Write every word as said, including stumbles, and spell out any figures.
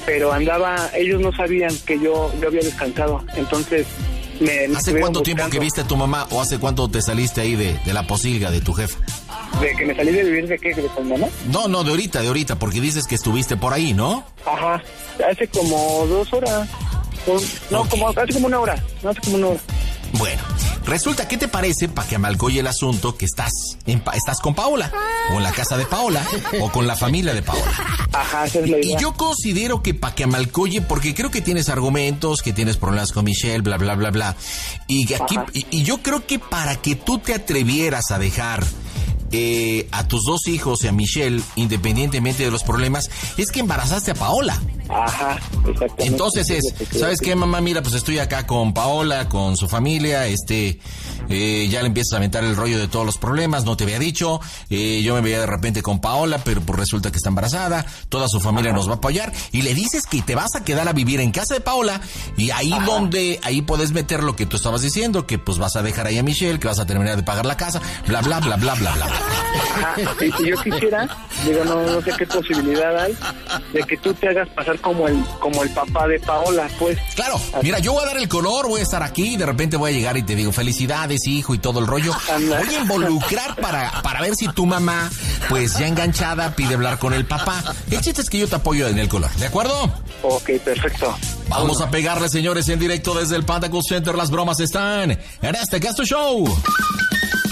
pero andaba, ellos no sabían que yo, yo había descansado, entonces me... me ¿Hace cuánto buscando. tiempo que viste a tu mamá o hace cuánto te saliste ahí de, de la posilga de tu jefa? ¿De que me salí de vivir de qué? ¿De con mamá? No, no, de ahorita, de ahorita, porque dices que estuviste por ahí, ¿no? Ajá, hace como dos horas, o, no, Okay. como, hace como una hora, no hace como una hora. Bueno, resulta, ¿qué te parece, para que amalcoye el asunto, que estás en, estás con Paola, o en la casa de Paola, o con la familia de Paola? Ajá, esa es la idea. Y yo considero que para que amalcoye, porque creo que tienes argumentos, que tienes problemas con Michelle, bla, bla, bla, bla. Y, aquí, y, y yo creo que para que tú te atrevieras a dejar eh, a tus dos hijos y a Michelle, independientemente de los problemas, es que embarazaste a Paola. Ajá, exactamente. Entonces es, ¿sabes qué, mamá? Mira, pues estoy acá con Paola, con su familia, este, eh, ya le empiezas a aventar el rollo de todos los problemas, no te había dicho, eh, yo me veía de repente con Paola, pero pues resulta que está embarazada, toda su familia Ajá. nos va a apoyar, y le dices que te vas a quedar a vivir en casa de Paola, y ahí Ajá. donde, ahí puedes meter lo que tú estabas diciendo, que pues vas a dejar ahí a Michelle, que vas a terminar de pagar la casa, bla, bla, bla, bla, bla, bla. Ajá, y si yo quisiera, digo, no, no sé qué posibilidad hay de que tú te hagas pasar como el como el papá de Paola, pues. Claro, mira, yo voy a dar el color, voy a estar aquí, y de repente voy a llegar y te digo, felicidades, hijo, y todo el rollo. Voy a involucrar para, para ver si tu mamá, pues ya enganchada, pide hablar con el papá. El chiste es que yo te apoyo en el color, ¿de acuerdo? Ok, perfecto. Vamos a pegarle, señores, en directo desde el Panda Call Center. Las bromas están en este Gasto Show.